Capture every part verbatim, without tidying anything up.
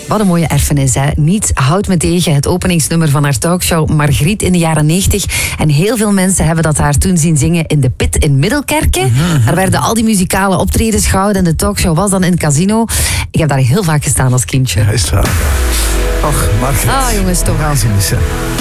Wat een mooie erfenis, hè? Niets houdt me tegen, het openingsnummer van haar talkshow Margriet in de jaren negentig. En heel veel mensen hebben dat haar toen zien zingen in de Pit in Middelkerken. Mm-hmm. Daar werden al die muzikale optredens gehouden en de talkshow was dan in het casino. Ik heb daar heel vaak gestaan als kindje. Ja, is het waar. Och, Margriet. Ah, jongens, toch. Gaan ze missen.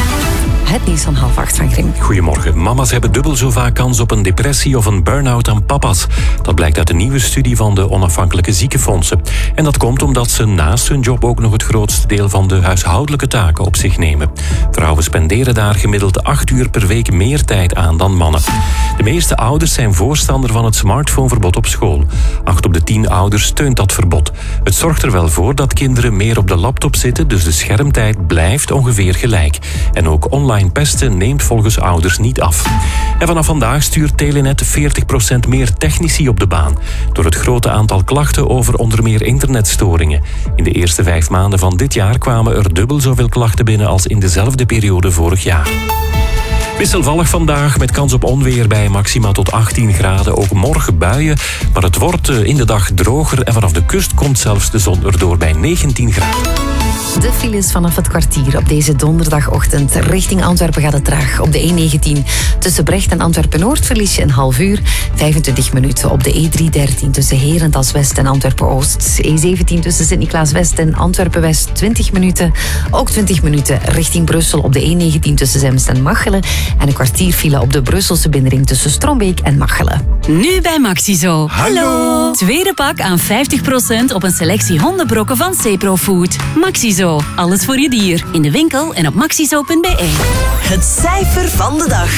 Het nieuws van half acht van Grim. Goedemorgen. Mama's hebben dubbel zo vaak kans op een depressie of een burn-out dan papa's. Dat blijkt uit een nieuwe studie van de onafhankelijke ziekenfondsen. En dat komt omdat ze naast hun job ook nog het grootste deel van de huishoudelijke taken op zich nemen. Vrouwen spenderen daar gemiddeld acht uur per week meer tijd aan dan mannen. De meeste ouders zijn voorstander van het smartphoneverbod op school. Acht op de tien ouders steunt dat verbod. Het zorgt er wel voor dat kinderen meer op de laptop zitten, dus de schermtijd blijft ongeveer gelijk. En ook online pesten neemt volgens ouders niet af. En vanaf vandaag stuurt Telenet veertig procent meer technici op de baan. Door het grote aantal klachten over onder meer internetstoringen. In de eerste vijf maanden van dit jaar kwamen er dubbel zoveel klachten binnen als in dezelfde periode vorig jaar. Wisselvallig vandaag met kans op onweer bij maxima tot achttien graden. Ook morgen buien, maar het wordt in de dag droger en vanaf de kust komt zelfs de zon erdoor bij negentien graden. De files vanaf het kwartier op deze donderdagochtend. Richting Antwerpen gaat het traag. Op de E negentien tussen Brecht en Antwerpen-Noord verlies je een half uur. vijfentwintig minuten op de E driehonderddertien tussen Herentals-West en Antwerpen-Oost. E zeventien tussen Sint-Niklaas-West en Antwerpen-West twintig minuten. Ook twintig minuten richting Brussel op de E negentien tussen Zemst en Machelen. En een kwartier file op de Brusselse binnenring tussen Strombeek en Machelen. Nu bij Maxizo. Hallo. Tweede pak aan vijftig procent op een selectie hondenbrokken van Cepro Food. Maxizo. Alles voor je dier. In de winkel en op maxizo punt b e. Het cijfer van de dag.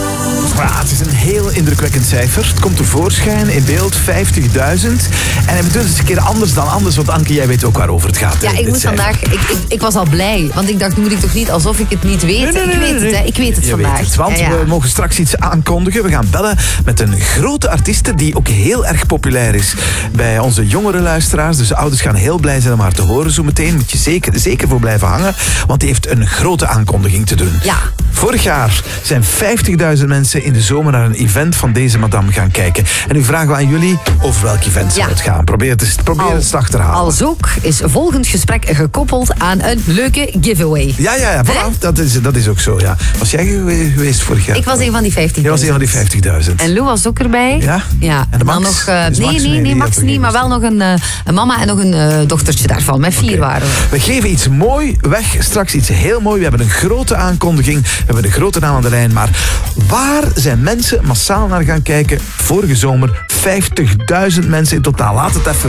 Ja, het is een heel indrukwekkend cijfer. Het komt tevoorschijn in beeld vijftigduizend. En het is een keer anders dan anders, want Anke, jij weet ook waarover het gaat. Ja, hè, ik moet cijfer. vandaag... Ik, ik, ik was al blij, want ik dacht, nu moet ik toch niet alsof ik het niet weet. Nee, nee, nee, ik weet nee, het, hè. Ik weet het Je vandaag. weet het, want ja, ja. we mogen straks iets aankondigen. We gaan bellen met een grote artieste die ook heel erg populair is bij onze jongere luisteraars. Dus de ouders gaan heel blij zijn om haar te horen zo meteen. Moet je zeker, zeker voor blijven hangen, want die heeft een grote aankondiging te doen. Ja. Vorig jaar zijn vijftigduizend mensen in de zomer naar een event van deze madame gaan kijken. En nu vragen we aan jullie over welk event zou Ja. het gaan. Probeer het, probeer het slag te halen. Als ook is volgend gesprek gekoppeld aan een leuke giveaway. Ja, ja, ja. Voilà, dat, is, dat is ook zo. Ja. Was jij gewe- geweest vorig jaar? Ik was een van die Jij was vijftigduizend. een van die vijftigduizend. En Lou was ook erbij. Ja? Ja. En de dan Max? nog, uh, Dus nee, Max, nee, nee, nee, die Max had niet, maar wel nog een, uh, een mama en nog een uh, dochtertje daarvan. Met vier Oké. waren we. We geven iets mooi weg. Straks iets heel mooi. We hebben een grote aankondiging. We hebben een grote naam aan de lijn. Maar waar zijn mensen massaal naar gaan kijken? Vorige zomer vijftigduizend mensen in totaal. Laat het even